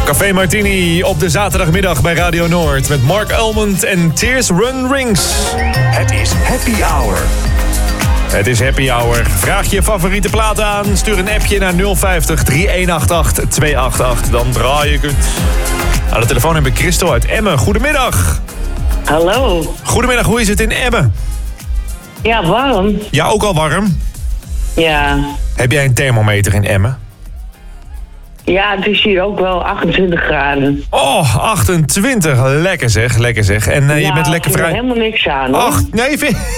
Café Martini op de zaterdagmiddag bij Radio Noord met Mark Elmond en Tears Run Rings. Het is happy hour. Het is happy hour. Vraag je favoriete plaat aan. Stuur een appje naar 050 3188 288. Dan draai ik het. Aan de telefoon heb ik Christel uit Emmen. Goedemiddag. Hallo. Goedemiddag, hoe is het in Emmen? Ja, warm. Ja, ook al warm. Ja. Heb jij een thermometer in Emmen? Ja, het is hier ook wel 28 graden. Oh, 28. Lekker zeg, lekker zeg. En je bent lekker vrij. Ik heb er helemaal niks aan, hoor. Ach, nee,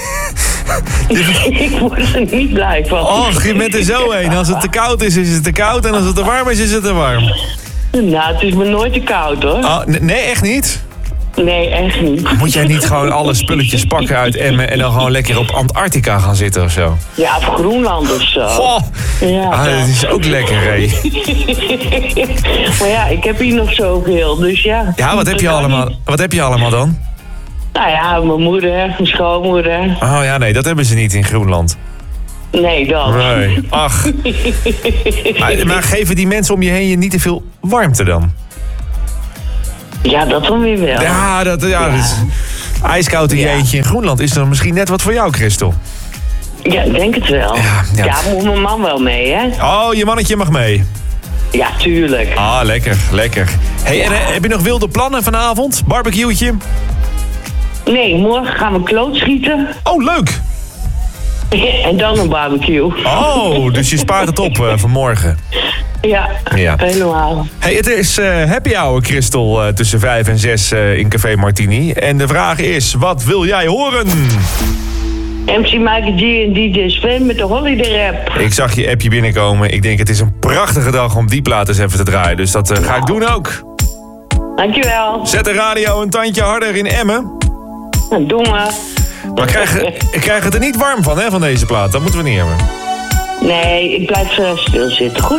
Ik word er niet blij van. Och, je bent er zo heen. Als het te koud is het te koud. En als het te warm is het te warm. Nou, het is me nooit te koud, hoor. Oh, nee, echt niet? Nee, echt niet. Moet jij niet gewoon alle spulletjes pakken uit Emmen en dan gewoon lekker op Antarctica gaan zitten of zo? Ja, of Groenland of zo. Goh, Ja, dat is ook lekker, hé. Maar ja, ik heb hier nog zoveel, dus ja. Ja, wat heb je allemaal dan? Nou ja, mijn moeder, mijn schoonmoeder. Oh ja, nee, dat hebben ze niet in Groenland. Nee, dat. Nee, ach. Maar geven die mensen om je heen je niet te veel warmte dan? Ja, dat dan weer wel. Ja, dat is ijskoud in je eentje in Groenland. Is dan misschien net wat voor jou, Christel? Ja, ik denk het wel. Ja. Ja, moet mijn man wel mee, hè? Oh, je mannetje mag mee. Ja, tuurlijk. Ah, lekker, lekker. Hey, en heb je nog wilde plannen vanavond? Barbecue'tje? Nee, morgen gaan we klootschieten. Oh, leuk. En dan een barbecue. Oh, dus je spaart het op voor morgen. Ja, helemaal. Hey, het is happy hour, Christel, tussen 5 en 6 in Café Martini. En de vraag is, wat wil jij horen? MC Mikey G en DJ Sven met de Holiday Rap. Ik zag je appje binnenkomen. Ik denk, het is een prachtige dag om die plaat eens even te draaien. Dus dat ga ik doen ook. Dankjewel. Zet de radio een tandje harder in Emmen. Nou, doe maar. Maar ik krijg het er niet warm van, hè, van deze plaat. Dat moeten we niet hebben. Nee, ik blijf stil zitten. Goed.